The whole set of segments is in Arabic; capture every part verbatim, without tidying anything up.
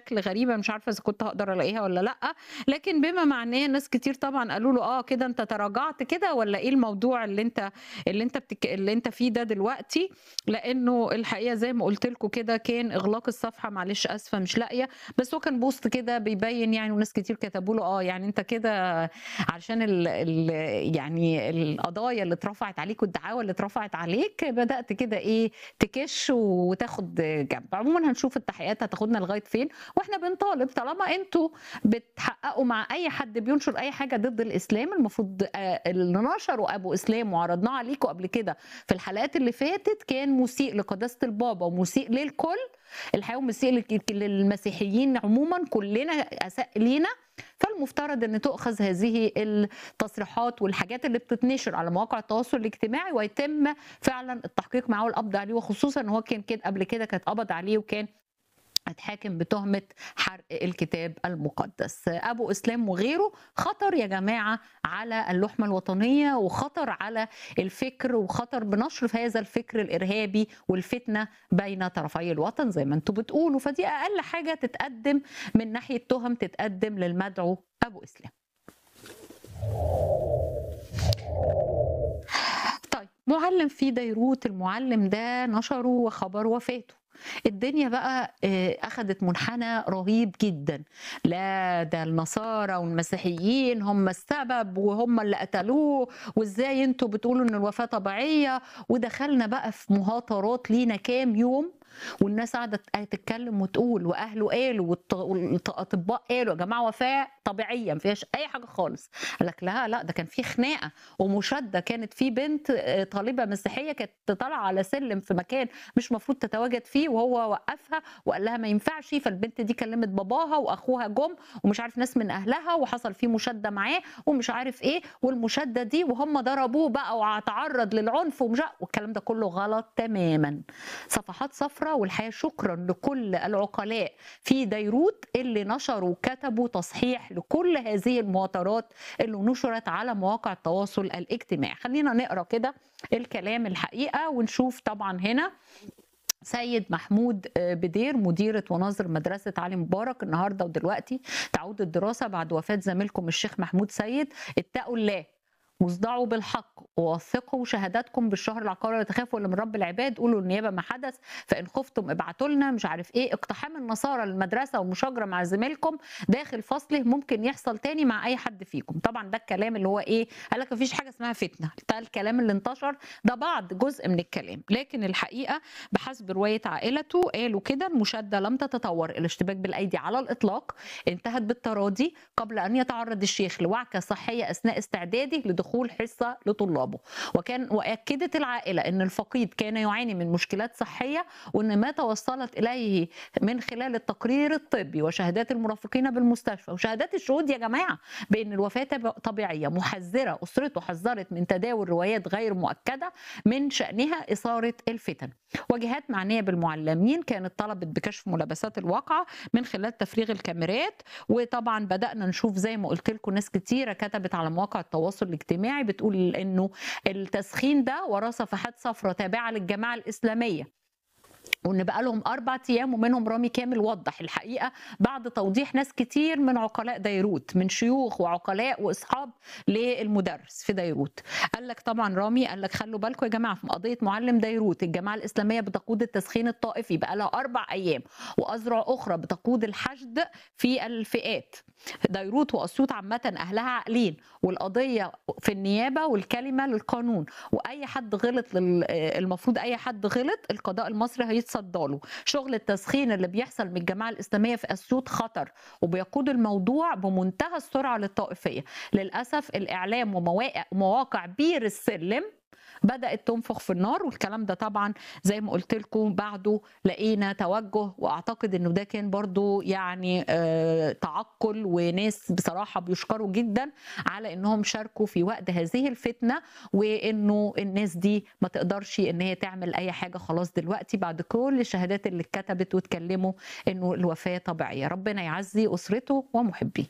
بشكل غريب، أنا مش عارفة إذا كنت هاقدر ألاقيها والّا لأ، لكن بما معناه ناس كتير طبعًا قالوا له: "آه كده أنت تراجعت كده والّا إيه الموضوع اللي أنت اللي أنت بتك اللي أنت فيه ده دلوقتي؟" لإنه الحقيقة زي ما قُلت لكم كده كان إغلاق الصفحة معلش آسفة مش لاقية، بس هو كان بوست كده بيبيّن يعني وناس كتير كتبوا له آه، يعني أنت كده علشان ال ال يعني القضايا اللي اترفعت عليك والدعاوى اللي اترفعت عليك بدأت كده إيه، تكِش وتاخد جنب. عمومًا هنشوف التحقيقات هتاخدنا لغاية فين، وإحنا بنطالب طالما أنتم بتحققوا مع أي حد بينشر أي حاجة ضد الإسلام المفروض آآ اللي نشروا أبو إسلام وعرضناه عليكم قبل كده في الحلقات اللي فاتت كان مسيء لقداسة البابا ومسيء للكل، الحقيقة ومسيء لك للمسيحيين عمومًا كلنا أساء لينا، فالمفترض إن تؤخذ هذه التصريحات والحاجات اللي بتتنشر على مواقع التواصل الاجتماعي ويتم فعلًا التحقيق معاه والقبض عليه، وخصوصًا إن هو كان كده قبل كده كان اتقبض عليه وكان اتحاكم بتهمة حرق الكتاب المقدس. أبو إسلام وغيره خطر يا جماعة على اللحمة الوطنية وخطر على الفكر وخطر بنشر في هذا الفكر الإرهابي والفتنة بين طرفي الوطن زي ما أنتم بتقولوا، فدي أقل حاجة تتقدم من ناحية تهم تتقدم للمدعو أبو إسلام. طيب معلم في بيروت، المعلم ده نشروا خبر وفاته. الدنيا بقى آآ أخدت منحنى رهيب جدًا، لا ده النصارى والمسيحيين هم السبب وهم اللي قتلوه، وإزاي أنتم بتقولوا إن الوفاة طبيعية، ودخلنا بقى في مهاترات لينا كام يوم، والناس قاعدة تتكلم وتقول وأهله قالوا والط والأطباء قالوا يا جماعة وفاة طبيعية ما فيهاش أي حاجة خالص، قال لك لا، لأ ده كان في خناقة ومشادة، كانت في بنت آآ طالبة مسيحية كانت طالعة على سلم في مكان مش مفروض تتواجد فيه وهو وقّفها وقال لها ما ينفعش، فالبنت دي كلمت باباها وأخوها جُم ومش عارف ناس من أهلها وحصل في مشادة معاه ومش عارف إيه، والمشادة دي وهم ضربوه بقى واتعرّض للعنف ومش ع والكلام ده كله غلط تمامًا. صفحات صفرا والحقيقة شكرًا لكل العقلاء في بيروت اللي نشروا وكتبوا تصحيح لكل هذه المهاترات اللي نشرت على مواقع التواصل الاجتماعي. خلّينا نقرا كده الكلام الحقيقة ونشوف طبعًا هنا سيد محمود بدير مديرة وناظر مدرسة علي مبارك النهارده ودلوقتي تعود الدراسة بعد وفاة زميلكم الشيخ محمود سيد، اتقوا الله واصدعوا بالحق ووثقوا شهاداتكم بالشهر العقاري ولا تخافوا الا من رب العباد، قولوا النيابه ما حدث فان خفتم ابعتوا لنا مش عارف ايه، اقتحام النصارى للمدرسه والمشاجره مع زميلكم داخل فصله ممكن يحصل تاني مع اي حد فيكم. طبعا ده الكلام اللي هو ايه، قال لك مفيش حاجه اسمها فتنه، ده الكلام اللي انتشر ده بعض جزء من الكلام، لكن الحقيقه بحسب روايه عائلته قالوا كده المشاده لم تتطور الى اشتباك بالايدي على الاطلاق، انتهت بالتراضي قبل ان يتعرض الشيخ لوعكه صحيه اثناء استعداده لدخول حصه لطلابه، وكان واكدت العائله ان الفقيد كان يعاني من مشكلات صحيه وان ما توصلت اليه من خلال التقرير الطبي وشهادات المرافقين بالمستشفى وشهادات الشهود يا جماعه بان الوفاه طبيعيه، محذره اسرته حذرت من تداول روايات غير مؤكده من شانها اثاره الفتن. وجهات معنيه بالمعلمين كانت طلبت بكشف ملابسات الواقعه من خلال تفريغ الكاميرات، وطبعا بدانا نشوف زي ما قلت لكم ناس كتيره كتبت على مواقع التواصل الاجتماعي بتقول انه التسخين ده وراه صفحات صفراء تابعه للجماعه الاسلاميه، وان بقى لهم اربع ايام ومنهم رامي كامل وضح الحقيقه بعد توضيح ناس كتير من عقلاء بيروت من شيوخ وعقلاء واصحاب للمدرس في بيروت. قال لك طبعا رامي قال لك خلوا بالكم يا جماعه في قضيه معلم بيروت الجماعه الاسلاميه بتقود التسخين الطائفي بقى لها اربع ايام واذرع اخرى بتقود الحشد في الفئات. بيروت واسيوط عامه اهلها عاقلين والقضيه في النيابه والكلمه للقانون، واي حد غلط المفروض اي حد غلط القضاء المصري هيتصدى له. شغل التسخين اللي بيحصل من الجماعه الاسلاميه في اسيوط خطر وبيقود الموضوع بمنتهى السرعه للطائفيه. للاسف الاعلام ومواقع بير السلم بدأت تنفخ في النار، والكلام ده طبعا زي ما قلت لكم بعده لقينا توجه، واعتقد انه ده كان برضو يعني آه تعقل وناس بصراحة بيشكروا جدا على انهم شاركوا في وقت هذه الفتنة، وانه الناس دي ما تقدرش ان هي تعمل اي حاجة خلاص دلوقتي بعد كل الشهادات اللي اتكتبت واتكلموا انه الوفاة طبيعية. ربنا يعزي اسرته ومحبيه.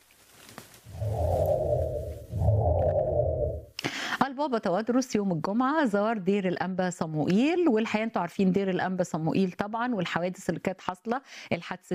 البابا توادرس يوم الجمعة زار دير الأنبا صموئيل، والحقيقة انتوا عارفين دير الأنبا صموئيل طبعا والحوادث اللي كانت حاصلة، الحادثة